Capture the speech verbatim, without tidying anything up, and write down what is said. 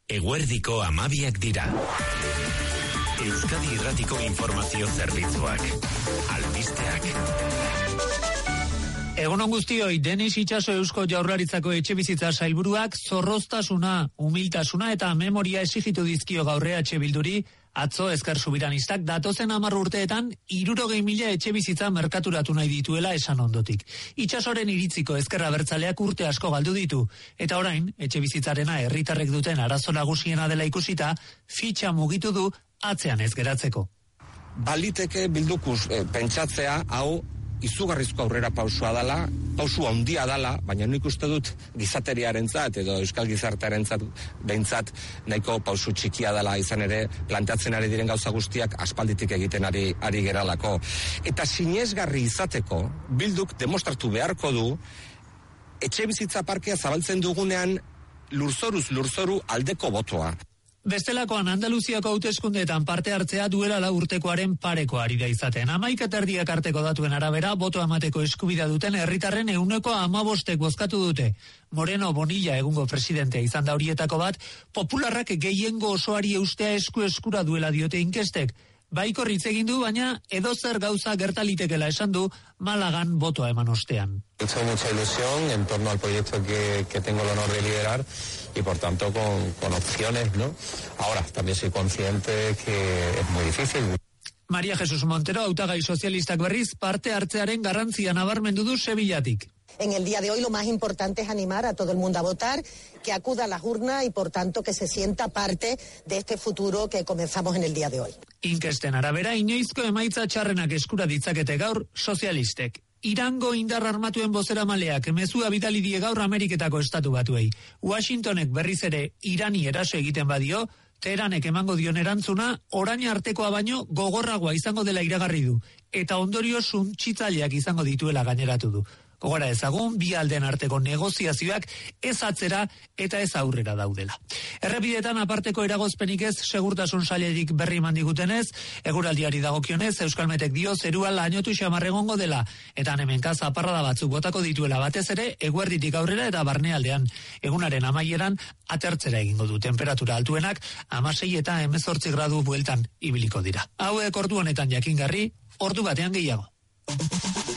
Eguerdiko hamabiak dira. Euskadi Irratiko informazio zerbitzuak. Albisteak. Egunon guztioi, Denis Itxaso Eusko Jaurlaritzako etxebizitza sailburuak zorroztasuna, humiltasuna eta memoria exigitu dizkio gaur E H Bilduri. Atzo Ezker Subiranistak datozen hamar urteetan hirurogei mila etxebizitza merkaturatu nahi dituela esan ondotik. Itxasoren iritziko Ezker Abertzaleak urte asko galdu ditu, eta orain etxebizitzarena herritarrek duten arazo nagusiena dela ikusita, fitxa mugitu du atzean ez geratzeko. Baliteke Bildukuz eh, pentsatzea hau izugarrizko aurrera pausua dala, pausu handia dala, baina nik uste dut gizateriarentzat edo euskal gizartearentzat behintzat nahiko pausu txikia dala izan ere planteatzen ari diren gauza guztiak aspalditik egiten ari, ari geralako. Eta sinesgarri izateko, Bilduk demostratu beharko du etxe bizitza parkea zabaltzen dugunean lurzoruz lurzoru aldeko botoa. Bestelakoan Andaluziako hauteskundeetan parte hartzea duela lau urtekoaren pareko ari da izaten. Hamaika eta erdiak arteko datuen arabera, boto emateko eskubidea duten herritarren ehuneko hamabostek bozkatu dute. Moreno Bonilla egungo presidentea izan da horietako bat, popularrak gehiengo osoari eustea esku eskura duela diote inkestek. Baikor hitz egin du, baina edozer gauza gertalitekela esan du Malagan botoa eman ostean. He hecho mucha ilusión en torno al proyecto que, que tengo el honor de liderar y por tanto con, con opciones, ¿no? Ahora, también soy consciente que es muy difícil. María Jesús Montero, hautagai sozialistak berriz, parte hartzearen garrantzia nabarmendu du Sevillatik. En el día de hoy lo más importante es animar a todo el mundo a votar, que acuda a las urnas y por tanto que se sienta parte de este futuro que comenzamos en el día de hoy. Inkesten arabera, inoizko emaitza txarrenak eskura ditzakete gaur sozialistek. Irango indar armatuen bozeramaleak mezua bidali die gaur Ameriketako estatu batuei. Washingtonek berriz ere Irani eraso egiten badio, Teheranek emango dion erantzuna orain artekoa baino gogorragoa izango dela iragarri du, eta ondorio suntsitzaileak izango dituela gaineratu du. Gogora ezagun, bi aldeen arteko negoziazioak ez atzera eta ez aurrera daudela. Errepidetan aparteko eragozpenik ez segurtasun sailetik berri mandigutenez, eguraldiari dagokionez, Euskalmetek dio zerua lainotu xamarregongo dela, eta hemenka zaparrada batzuk botako dituela batez ere, eguerditik aurrera eta barnealdean. Egunaren amaieran atertzera egingo du temperatura altuenak, hamasei eta hemezortzi gradu bueltan ibiliko dira. Hauek ordu honetan jakingarri, ordu batean gehiago.